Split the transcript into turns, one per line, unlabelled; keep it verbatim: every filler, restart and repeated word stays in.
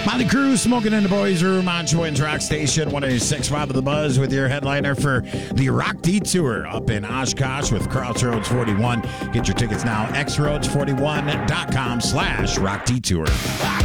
Molly Cruz smoking in the boys' room on Twins Rock Station one oh six point five of the Buzz with your headliner for the Rock Detour up in Oshkosh with Crossroads forty-one. Get your tickets now, x roads forty-one dot com slash Rock Detour.